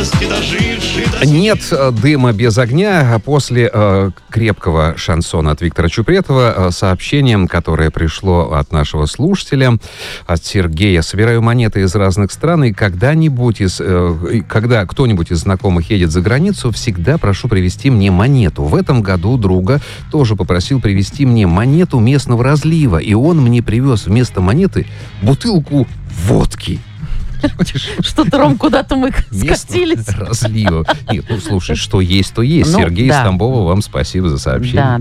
молодости доживший. Нет дыма без огня. После крепкого шансона от Виктора Чупретова сообщением, которое пришло от нашего слушателя, от Сергея. Собираю монеты из разных стран, и когда кто-нибудь из знакомых едет за границу, всегда прошу привезти мне монету. В этом году друга тоже попросил привезти мне монету местного разлива, и он мне привез вместо монеты бутылку водки. Что-то, Ром, куда-то мы скатились. Разлива. Нет, ну, слушай, что есть, то есть. Ну, Сергей из Тамбова, вам спасибо за сообщение.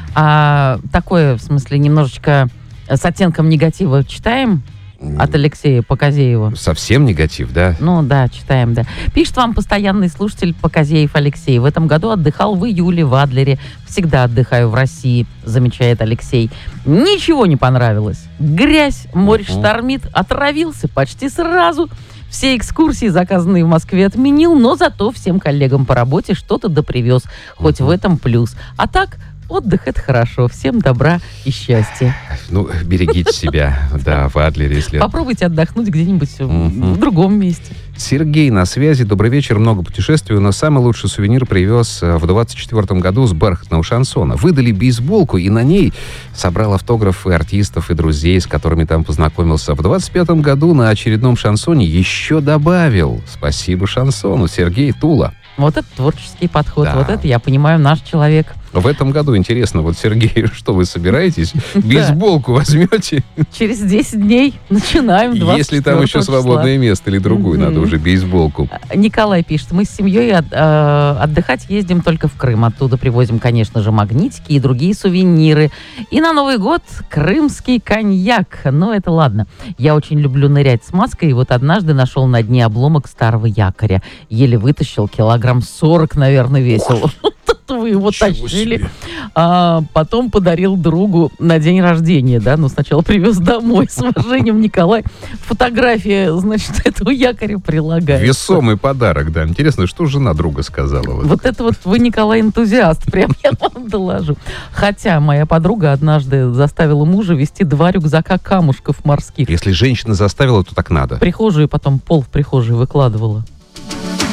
Да. Такое, в смысле, немножечко с оттенком негатива читаем? От Алексея Показеева. Совсем негатив, да? Ну да, читаем, да. Пишет вам постоянный слушатель Показеев Алексей. В этом году отдыхал в июле в Адлере. Всегда отдыхаю в России, замечает Алексей. Ничего не понравилось. Грязь, море штормит, отравился почти сразу. Все экскурсии, заказанные в Москве, отменил, но зато всем коллегам по работе что-то допривез. Хоть в этом плюс. А так... Отдых — это хорошо. Всем добра и счастья. Ну, берегите себя, да, в Адлере, если... Попробуйте отдохнуть где-нибудь в другом месте. Сергей на связи. Добрый вечер. Много путешествий, но самый лучший сувенир привез в 24-м году с бархатного шансона. Выдали бейсболку, и на ней собрал автографы артистов и друзей, с которыми там познакомился. В 25-м году на очередном шансоне еще добавил. Спасибо шансону. Сергей, Тула. Вот это творческий подход. Да. Вот это, я понимаю, наш человек. В этом году интересно, вот, Сергей, что вы собираетесь? Бейсболку возьмете? Через 10 дней начинаем 24 Если там еще свободное место или другую, надо уже бейсболку. Николай пишет, мы с семьей отдыхать ездим только в Крым. Оттуда привозим, конечно же, магнитики и другие сувениры. И на Новый год крымский коньяк. Но это ладно. Я очень люблю нырять с маской, и вот однажды нашел на дне обломок старого якоря. Еле вытащил, килограмм 40, наверное, весил. Вы его тащили, а потом подарил другу на день рождения, да, ну сначала привез домой, с уважением, Николай. Фотография, значит, этого якоря прилагается. Весомый подарок, да. Интересно, что жена друга сказала? Вот это вот вы, Николай, энтузиаст, прям я вам доложу. Хотя моя подруга однажды заставила мужа везти 2 рюкзака камушков морских. Если женщина заставила, то так надо. В прихожую, потом пол в прихожей выкладывала.